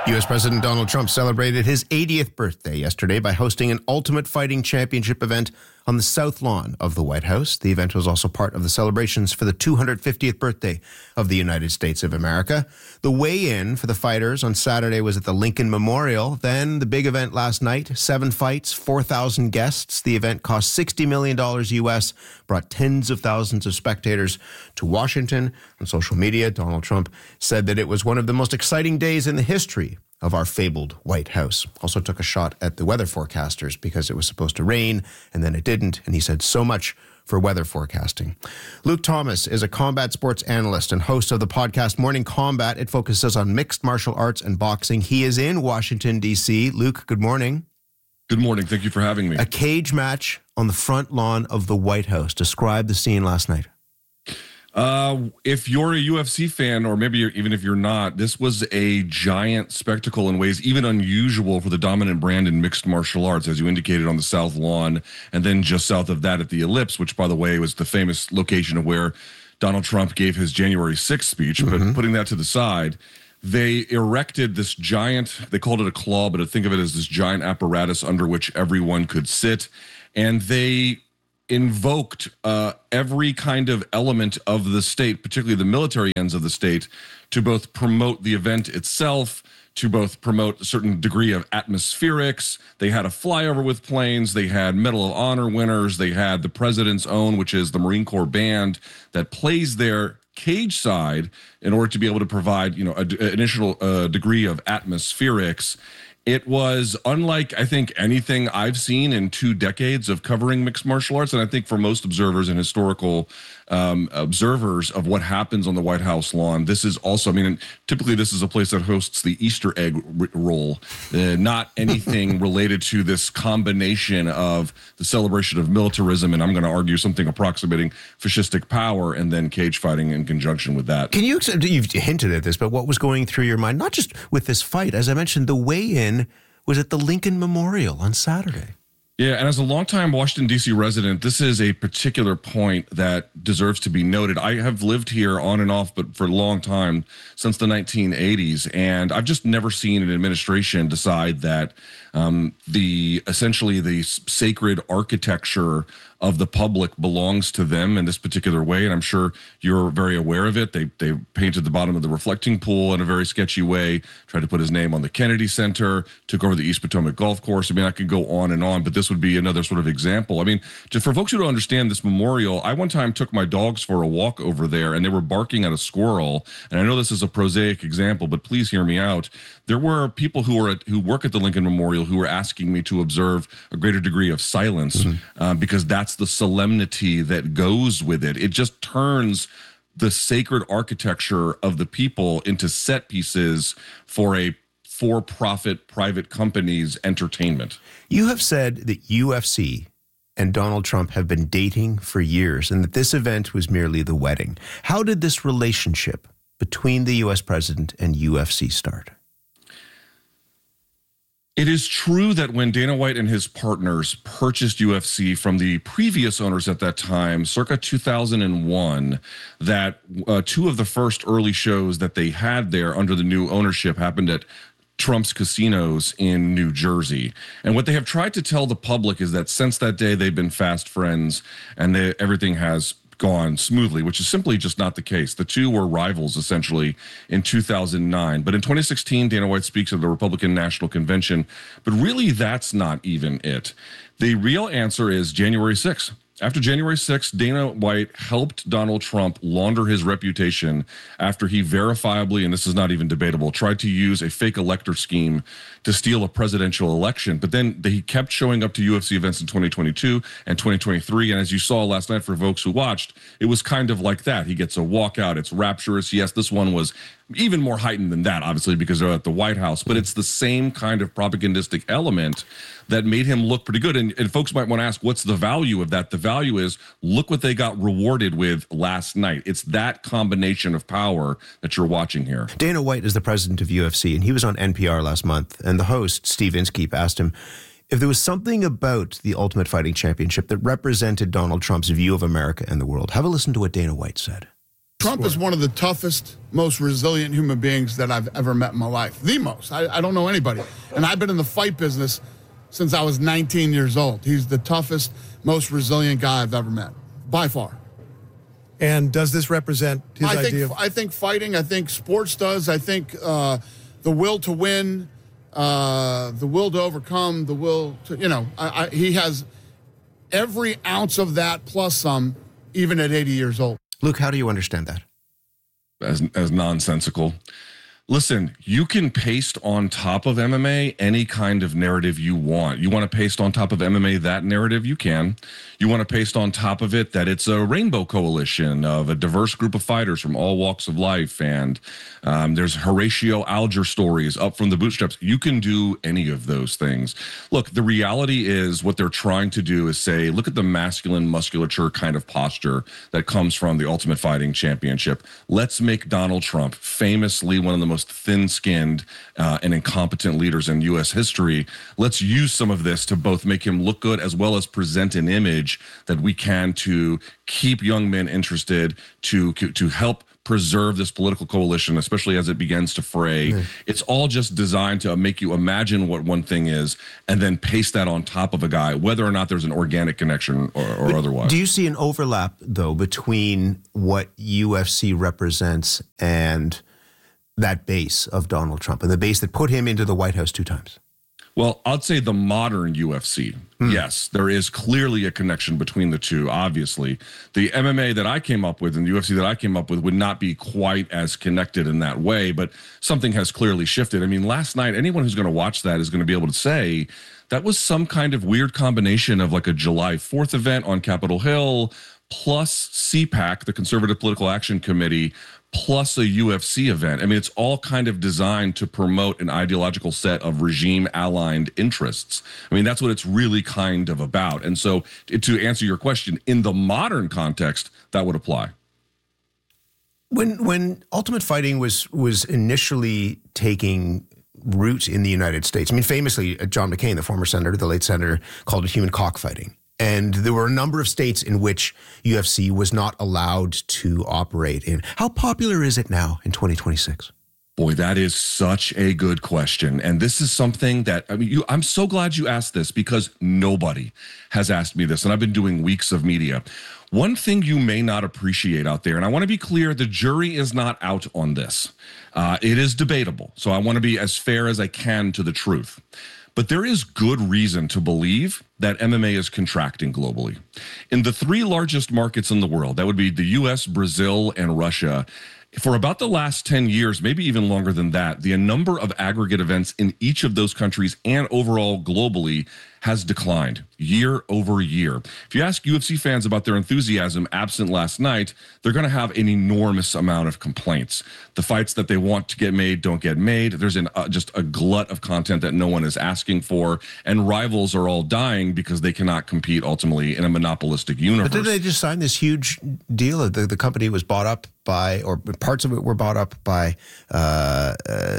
U.S. President Donald Trump celebrated his 80th birthday yesterday by hosting an Ultimate Fighting Championship event on the South Lawn of the White House. The event was also part of the celebrations for the 250th birthday of the United States of America. The weigh-in for the fighters on Saturday was at the Lincoln Memorial. Then the big event last night, 7 fights, 4,000 guests. The event cost $60 million U.S., brought tens of thousands of spectators to Washington. On social media, Donald Trump said that it was one of the most exciting days in the history of our fabled White House. Also took a shot at the weather forecasters because it was supposed to rain and then it didn't. And he said so much for weather forecasting. Luke Thomas is a combat sports analyst and host of the podcast Morning Combat. It focuses on mixed martial arts and boxing. He is in Washington, D.C. Luke, good morning. Good morning. Thank you for having me. A cage match on the front lawn of the White House. Describe the scene last night. If you're a UFC fan, or maybe even if you're not, this was a giant spectacle in ways even unusual for the dominant brand in mixed martial arts, as you indicated, on the South Lawn, and then just south of that at the Ellipse, which, by the way, was the famous location of where Donald Trump gave his January 6th speech. But putting that to the side, they erected this giant, they called it a claw, but I think of it as this giant apparatus under which everyone could sit. And they invoked every kind of element of the state, particularly the military ends of the state, to both promote the event itself, to both promote a certain degree of atmospherics. They had a flyover with planes. They had Medal of Honor winners. They had the President's Own, which is the Marine Corps band that plays there cage side in order to be able to provide, an initial degree of atmospherics. It was unlike, I think, anything I've seen in 2 decades of covering mixed martial arts. And I think for most observers and historical observers of what happens on the White House lawn, this is also, typically this is a place that hosts the Easter egg roll, not anything related to this combination of the celebration of militarism, and I'm going to argue something approximating fascistic power, and then cage fighting in conjunction with that. Can you, you've hinted at this, but what was going through your mind, not just with this fight, as I mentioned, the weigh-in was at the Lincoln Memorial on Saturday. Yeah, and as a longtime Washington, D.C. resident, this is a particular point that deserves to be noted. I have lived here on and off, but for a long time, since the 1980s, and I've just never seen an administration decide that essentially the sacred architecture of the public belongs to them in this particular way. And I'm sure you're very aware of it. They painted the bottom of the reflecting pool in a very sketchy way, tried to put his name on the Kennedy Center, took over the East Potomac Golf Course. I could go on and on, but this would be another sort of example. Just for folks who don't understand this memorial, I one time took my dogs for a walk over there and they were barking at a squirrel. And I know this is a prosaic example, but please hear me out. There were people who work at the Lincoln Memorial who were asking me to observe a greater degree of silence because that's the solemnity that goes with it. It just turns the sacred architecture of the people into set pieces for a for-profit private company's entertainment. You have said that UFC and Donald Trump have been dating for years and that this event was merely the wedding. How did this relationship between the U.S. president and UFC start? It is true that when Dana White and his partners purchased UFC from the previous owners at that time, circa 2001, that 2 of the first early shows that they had there under the new ownership happened at Trump's casinos in New Jersey. And what they have tried to tell the public is that since that day, they've been fast friends and everything has gone smoothly, which is simply just not the case. The 2 were rivals, essentially, in 2009. But in 2016, Dana White speaks at the Republican National Convention. But really, that's not even it. The real answer is January 6th. After January 6th, Dana White helped Donald Trump launder his reputation after he verifiably, and this is not even debatable, tried to use a fake elector scheme to steal a presidential election. But then he kept showing up to UFC events in 2022 and 2023. And as you saw last night for folks who watched, it was kind of like that. He gets a walkout. It's rapturous. Yes, this one was even more heightened than that, obviously, because they're at the White House. But it's the same kind of propagandistic element that made him look pretty good. And folks might want to ask, what's the value of that? The value is, look what they got rewarded with last night. It's that combination of power that you're watching here. Dana White is the president of UFC, and he was on NPR last month. And the host, Steve Inskeep, asked him if there was something about the Ultimate Fighting Championship that represented Donald Trump's view of America and the world. Have a listen to what Dana White said. Trump is one of the toughest, most resilient human beings that I've ever met in my life. The most. I don't know anybody. And I've been in the fight business since I was 19 years old. He's the toughest, most resilient guy I've ever met, by far. And does this represent his idea of... I think fighting, I think sports does. I think the will to win, the will to overcome, the will to, he has every ounce of that plus some, even at 80 years old. Luke, how do you understand that? As nonsensical. Listen, you can paste on top of MMA any kind of narrative you want. You want to paste on top of MMA that narrative, you can. You want to paste on top of it that it's a rainbow coalition of a diverse group of fighters from all walks of life, and there's Horatio Alger stories up from the bootstraps. You can do any of those things. Look, the reality is what they're trying to do is say, look at the masculine musculature kind of posture that comes from the Ultimate Fighting Championship. Let's make Donald Trump, famously one of the most thin-skinned and incompetent leaders in U.S. history. Let's use some of this to both make him look good as well as present an image that we can to keep young men interested, to help preserve this political coalition, especially as it begins to fray. It's all just designed to make you imagine what one thing is and then paste that on top of a guy, whether or not there's an organic connection or otherwise. Do you see an overlap, though, between what UFC represents and that base of Donald Trump, and the base that put him into the White House 2 times? Well, I'd say the modern UFC. Yes, there is clearly a connection between the two, obviously. The MMA that I came up with and the UFC that I came up with would not be quite as connected in that way, but something has clearly shifted. I mean, last night, anyone who's going to watch that is going to be able to say that was some kind of weird combination of like a July 4th event on Capitol Hill, plus CPAC, the Conservative Political Action Committee, plus a UFC event. I mean, it's all kind of designed to promote an ideological set of regime-aligned interests. I mean, that's what it's really kind of about. And so to answer your question, in the modern context, that would apply. When Ultimate Fighting was initially taking root in the United States, I mean, famously, John McCain, the former senator, the late senator, called it human cockfighting. And there were a number of states in which UFC was not allowed to operate in. How popular is it now in 2026? Boy, that is such a good question. And this is something that, I mean, I'm so glad you asked this because nobody has asked me this. And I've been doing weeks of media. One thing you may not appreciate out there, and I want to be clear, the jury is not out on this. It is debatable. So I want to be as fair as I can to the truth. But there is good reason to believe that MMA is contracting globally. In the 3 largest markets in the world, that would be the US, Brazil, and Russia, for about the last 10 years, maybe even longer than that, the number of aggregate events in each of those countries and overall globally has declined year over year. If you ask UFC fans about their enthusiasm absent last night, they're going to have an enormous amount of complaints. The fights that they want to get made don't get made. There's just a glut of content that no one is asking for, and rivals are all dying because they cannot compete ultimately in a monopolistic universe. But did they just sign this huge deal? The company was bought up by, or parts of it were bought up by a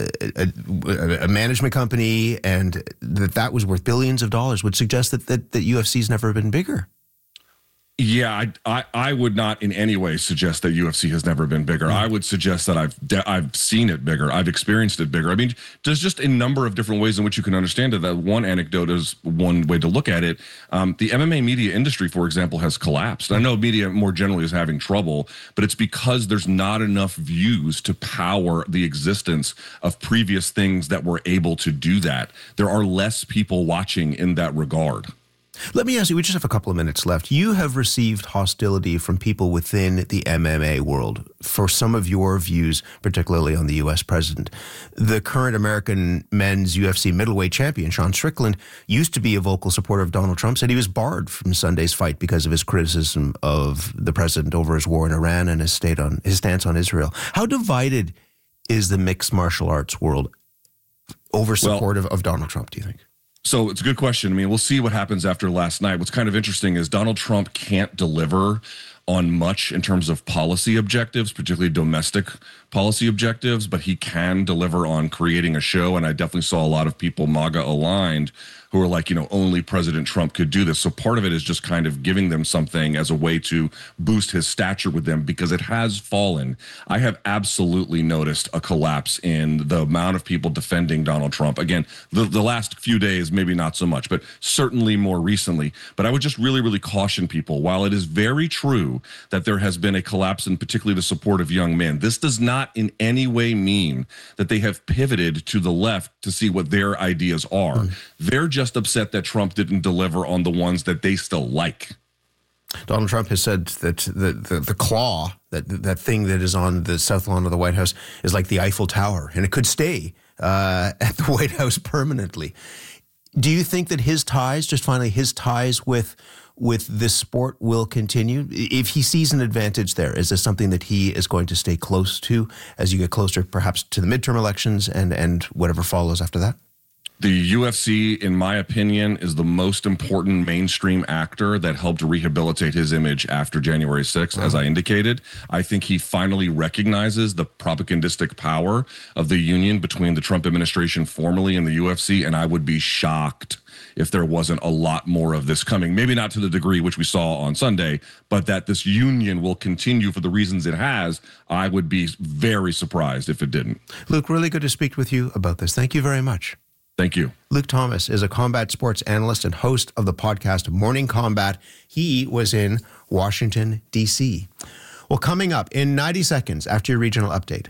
management company, and that was worth billions of dollars, would suggest that UFC's never been bigger. Yeah, I would not in any way suggest that UFC has never been bigger. I would suggest that I've seen it bigger. I've experienced it bigger. I mean, there's just a number of different ways in which you can understand it. That one anecdote is one way to look at it. The MMA media industry, for example, has collapsed. I know media more generally is having trouble, but it's because there's not enough views to power the existence of previous things that were able to do that. There are less people watching in that regard. Let me ask you, we just have a couple of minutes left. You have received hostility from people within the MMA world for some of your views, particularly on the U.S. president. The current American men's UFC middleweight champion, Sean Strickland, used to be a vocal supporter of Donald Trump, said he was barred from Sunday's fight because of his criticism of the president over his war in Iran and his stance on Israel. How divided is the mixed martial arts world over support of Donald Trump, do you think? So it's a good question. I mean, we'll see what happens after last night. What's kind of interesting is Donald Trump can't deliver on much in terms of policy objectives, particularly domestic policy objectives, but he can deliver on creating a show. And I definitely saw a lot of people MAGA aligned who are like, only President Trump could do this. So part of it is just kind of giving them something as a way to boost his stature with them, because it has fallen. I have absolutely noticed a collapse in the amount of people defending Donald Trump. Again, the last few days, maybe not so much, but certainly more recently. But I would just really, really caution people. While it is very true that there has been a collapse in particularly the support of young men, this does not in any way mean that they have pivoted to the left to see what their ideas are. They're just upset that Trump didn't deliver on the ones that they still like. Donald Trump has said that the claw, that thing that is on the south lawn of the White House, is like the Eiffel Tower, and it could stay at the White House permanently. Do you think that his ties with this sport will continue? If he sees an advantage there, is this something that he is going to stay close to as you get closer perhaps to the midterm elections and whatever follows after that? The UFC, in my opinion, is the most important mainstream actor that helped rehabilitate his image after January 6th, as I indicated. I think he finally recognizes the propagandistic power of the union between the Trump administration formerly and the UFC, and I would be shocked if there wasn't a lot more of this coming. Maybe not to the degree which we saw on Sunday, but that this union will continue for the reasons it has. I would be very surprised if it didn't. Luke, really good to speak with you about this. Thank you very much. Thank you. Luke Thomas is a combat sports analyst and host of the podcast Morning Combat. He was in Washington, D.C. Well, coming up in 90 seconds after your regional update,